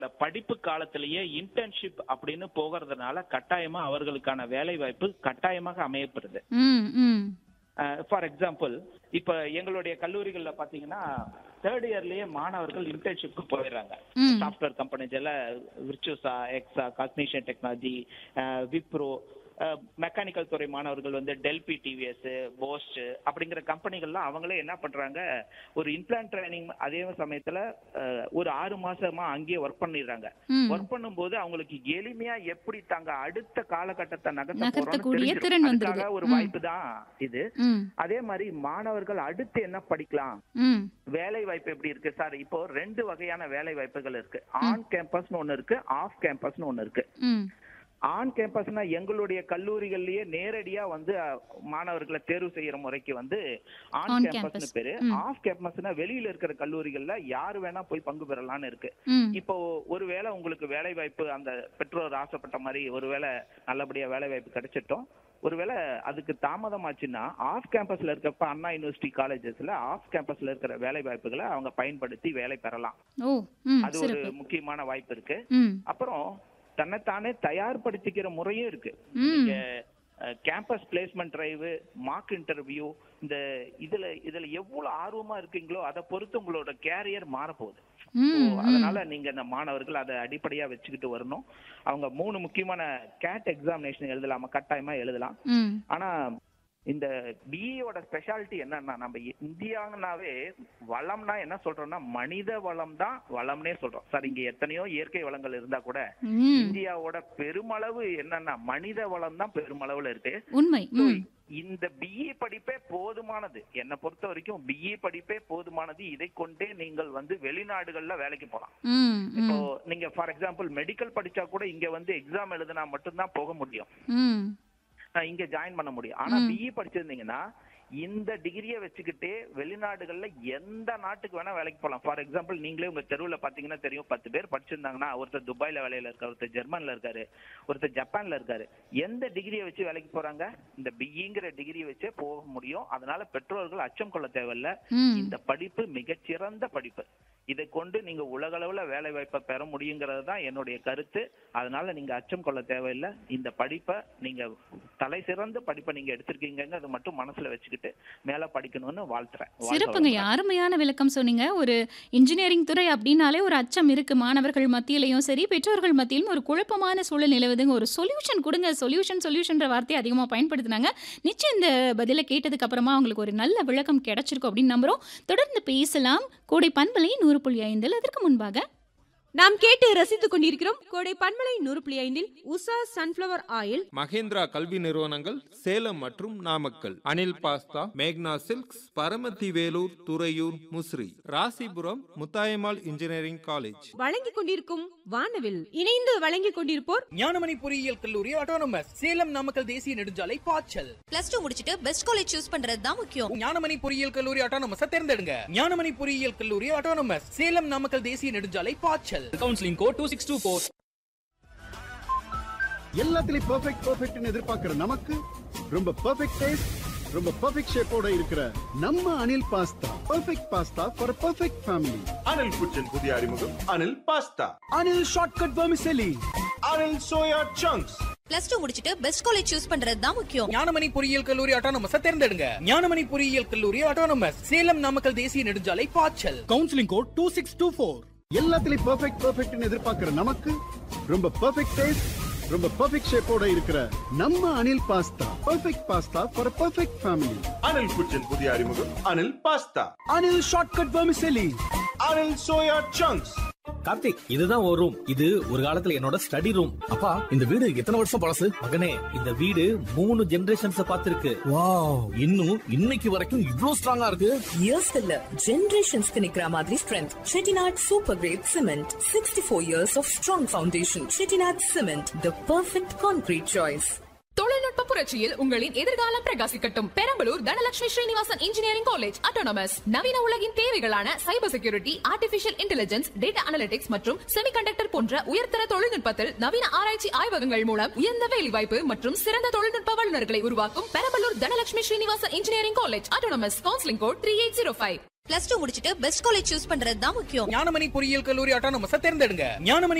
படிப்பு காலத்திலேயே இன்டர்ன்ஷிப் அப்படின்னு போகிறதுனால கட்டாயமா அவர்களுக்கான வேலை வாய்ப்பு கட்டாயமாக அமையப்படுது. ஃபார் எக்ஸாம்பிள், இப்ப எங்களுடைய கல்லூரிகள்ல பாத்தீங்கன்னா தேர்ட் இயர்லயே மாணவர்கள் இன்டர்ன்ஷிப்க்கு போயிடுறாங்க. சாஃப்ட்வேர் கம்பெனிஸ்ல விர்ச்சுசா, எக்ஸா, காக்னிஷன் டெக்னாலஜி, விப்ரோ, மெக்கானிக்கல் துறை மாணவர்கள் வந்து டெல்பி, டிவிஎஸ், போஸ்ட் அப்படிங்கிற கம்பெனிகள்லாம் அவங்களே என்ன பண்றாங்க, ஒரு இன்பிளான்ட் ட்ரைனிங் அதே சமயத்துல ஒரு 6 மாசமா அங்கேயே ஒர்க் பண்ணிடுறாங்க. ஒர்க் பண்ணும்போது அவங்களுக்கு எளிமையா எப்படி தாங்க அடுத்த காலகட்டத்தை நகர்த்த ஒரு வாய்ப்பு தான் இது. அதே மாதிரி மாணவர்கள் அடுத்து என்ன படிக்கலாம், வேலை வாய்ப்பு எப்படி இருக்கு சார்? இப்போ 2 வகையான வேலை வாய்ப்புகள் இருக்கு. ஆன் கேம்பஸ்னு ஒண்ணு இருக்கு, ஆஃப் கேம்பஸ்னு ஒண்ணு இருக்கு. ஆன் கேம்பஸ்னா எங்களுடைய கல்லூரிகள்லயே நேரடியா வந்து மாணவர்களை தேர்வு செய்யற முறைக்கு வந்து ஆன் கேம்பஸ்னு பேரு. ஆஃப் கேம்பஸ்னா வெளியில இருக்கிற கல்லூரிகள்ல யாரு வேணா போய் பங்கு பெறலாம்னு இருக்கு. இப்போ ஒருவேளை உங்களுக்கு வேலை வாய்ப்பு அந்த பெற்றோர் ஆசைப்பட்ட மாதிரி ஒருவேளை நல்லபடியா வேலை வாய்ப்பு கிடைச்சிட்டோம், ஒருவேளை அதுக்கு தாமதமாச்சுன்னா ஆஃப் கேம்பஸ்ல இருக்கப்ப அண்ணா யூனிவர்சிட்டி காலேஜஸ்ல ஆஃப் கேம்பஸ்ல இருக்கிற வேலை வாய்ப்புகளை அவங்க பயன்படுத்தி வேலை பெறலாம். அது ஒரு முக்கியமான வாய்ப்பு இருக்கு. அப்புறம் தன்னைத்தானே தயார்படுத்திக்கிற முறையும் இருக்கு. நீங்க campus placement drive, mark interview, இந்த இதுல எவ்வளவு ஆர்வமா இருக்கீங்களோ அதை பொறுத்து உங்களோட கேரியர் மாறப்போகுது. அதனால நீங்க இந்த மாணவர்கள் அதை அடிப்படையா வச்சுக்கிட்டு வரணும். அவங்க 3 முக்கியமான கேட் எக்ஸாமினேஷன் எழுதலாமா, கட்டாயமா எழுதலாம். ஆனா இந்த பிஇயோட ஸ்பெஷாலிட்டி என்னன்னா, நம்ம இந்தியானாவே வளம்னா என்ன சொல்றோம்னா மனித வளம் தான் வளம்னே சொல்றோம் சார். இங்க எத்தனையோ இயற்கை வளங்கள் இருந்தா கூட இந்தியாவோட பெருமளவு என்னன்னா மனித வளம் தான் பெருமளவுல இருக்கு. உண்மை. இந்த பிஇ படிப்பே போதுமானது, என்னை பொறுத்த வரைக்கும் பிஇ படிப்பே போதுமானது. இதை கொண்டே நீங்கள் வந்து வெளிநாடுகள்ல வேலைக்கு போலாம். இப்போ நீங்க ஃபார் எக்ஸாம்பிள் மெடிக்கல் படிச்சா கூட இங்க வந்து எக்ஸாம் எழுதினா மட்டும்தான் போக முடியும், இங்க ஜாயின் பண்ண முடியும். ஆனா பிஇ படிச்சிருந்தீங்கன்னா இந்த டிகிரியை வச்சுக்கிட்டே வெளிநாடுகள்ல எந்த நாட்டுக்கு வேணா வேலைக்கு போகலாம். ஃபார் எக்ஸாம்பிள், நீங்களே உங்க தெருவுல பாத்தீங்கன்னா தெரியும், 10 பேர் படிச்சிருந்தாங்கன்னா ஒருத்தர் துபாயில வேலையில இருக்காரு, ஒருத்தர் ஜெர்மன்ல இருக்காரு, ஒருத்தர் ஜப்பான்ல இருக்காரு. எந்த டிகிரியை வச்சு வேலைக்கு போறாங்க? இந்த பிஇங்கிற டிகிரியை வச்சே போக முடியும். அதனால பெற்றோர்கள் அச்சம் கொள்ள தேவையில்ல. இந்த படிப்பு மிகச்சிறந்த படிப்பு. இதை கொண்டு நீங்க உலக அளவுல வேலை வாய்ப்பை பெற முடியுங்கிறது தான் என்னுடைய கருத்து. அதனால நீங்க அச்சம் கொள்ள தேவையில்லை. இந்த படிப்பை நீங்க தலை சிறந்த படிப்பை நீங்க எடுத்திருக்கீங்கிறது மட்டும் மனசுல வச்சுக்கிட்டு மேல படிக்கணும்னு வாழ்த்துறேன். சிறப்புங்க, அருமையான விளக்கம் சொன்னீங்க. ஒரு இன்ஜினியரிங் துறை அப்படின்னாலே ஒரு அச்சம் இருக்கு, மாணவர்கள் மத்தியிலையும் சரி பெற்றோர்கள் மத்தியிலும் ஒரு குழப்பமான சூழல் நிலவுதுங்க. ஒரு சொல்யூஷன் கொடுங்க, சொல்யூஷன்ற வார்த்தையை அதிகமா பயன்படுத்தினாங்க. நிச்சயம் இந்த பதிலை கேட்டதுக்கு அப்புறமா உங்களுக்கு ஒரு நல்ல விளக்கம் கிடைச்சிருக்கும் அப்படின்னு நம்புறோம். தொடர்ந்து பேசலாம். கோடை பண்பலை 100.5. அதற்கு முன்பாக நாம் கேட்டு ரசித்துக் கொண்டிருக்கிறோம் கோடை பண்பலை 100.5 உஷா சன்ஃபிளவர் ஆயில், மகேந்திரா கல்வி நிறுவனங்கள் சேலம் மற்றும் நாமக்கல், அனில் பாஸ்தா, மேக்னா silks, Paramathi Vellore, Thuraiyur, Musiri, Rasipuram Muthayammal engineering college வழங்கிக் கொண்டிருக்கும் வானவில். இணைந்து வழங்கிக் கொண்டிருப்போர் ஞானமணி பொறியியல் கல்லூரி ஆட்டோனமஸ், சேலம் நாமக்கல் தேசிய நெடுஞ்சாலை பாய்ச்சல். +2 முடிச்சிட்டு பெஸ்ட் காலேஜ் சூஸ் பண்றது தான் முக்கியம். ஞானமணி பொறியியல் கல்லூரி ஆட்டோனமஸ் தேர்ந்தெடுங்க. ஞானமணி பொறியியல் கல்லூரி ஆட்டோனமஸ், சேலம் நாமக்கல் தேசிய நெடுஞ்சாலை பாய்ச்சல். Counselling code 2624. எல்லாத்துலயும் பெர்ஃபெக்ட்னு எதிர்பார்க்கிற நமக்கு ரொம்ப பெர்ஃபெக்ட் டேஸ்ட், ரொம்ப பெர்ஃபெக்ட் ஷேப்போட இருக்கிற நம்ம Anil pasta. Perfect pasta for perfect family. Anil kitchen புதிய அறிமுகம் Anil pasta. Anil shortcut vermicelli. Anil soya chunks. +2 முடிச்சிட்டு பெஸ்ட் காலேஜ் சூஸ் பண்றது தான் முக்கியம். ஞானமணி பொறியியல் கல்லூரி ஆட்டோனமஸ் தேர்ந்தெடுங்க. ஞானமணி பொறியியல் கல்லூரி ஆட்டோனமஸ், சேலம் நாமக்கல் தேசிய நெடுஞ்சாலை பாய்ச்சல். Counselling code 2624. எல்லாத்துலயும் பெர்ஃபெக்ட்னு எதிர்பார்க்கிற நமக்கு ரொம்ப பெர்ஃபெக்ட் டேஸ்ட், ரொம்ப பெர்ஃபெக்ட் ஷேப்போட இருக்கிற நம்ம Anil pasta. Perfect pasta for perfect family. Anil kitchen புதிய அறிமுகம் Anil pasta. Anil shortcut vermicelli. Anil soya chunks. Karthik, இதுதான் ஒரு ரூம். இது ஒரு காலத்துல என்னோட ஸ்டடி ரூம். அப்பா, இந்த வீடு எத்தனை வருஷம் பழசு? மகனே, இந்த வீடு 3 ஜெனரேஷன்ஸ் பார்த்திருக்கு. வாவ், இன்னும் இன்னைக்கு வரைக்கும் இவ்ளோ ஸ்ட்ராங்கா இருக்கு. இயர்ஸ் இல்ல, ஜெனரேஷன்ஸ்க்கு நிக்கிற மாதிரி strength. Chettinad super great cement, 64 years of strong foundation. Chettinad cement, the perfect concrete choice. தொழில்நுட்ப புரட்சியில் உங்களின் எதிர்காலம் பிரகாசிக்கட்டும். Perambalur Dhanalakshmi Srinivasan engineering college autonomous நவீன உலகின் தேவைகளான cyber security, artificial intelligence, data analytics மற்றும் செமிகண்டக்டர் போன்ற உயர்தர தொழில்நுட்பத்தில் நவீன ஆராய்ச்சி ஆய்வகங்கள் மூலம் உயர்ந்த வேலைவாய்ப்பு மற்றும் சிறந்த தொழில்நுட்ப வல்லுநர்களை உருவாக்கும் Perambalur Dhanalakshmi Srinivasan engineering college autonomous. Counselling code 3805. Plus two முடிச்சிட்டு பெஸ்ட் காலேஜ் சூஸ் பண்றது தான் முக்கியம். ஞானமணி பொறியியல் கல்லூரி அட்டானமஸ் தேர்ந்தெடுங்க. ஞானமணி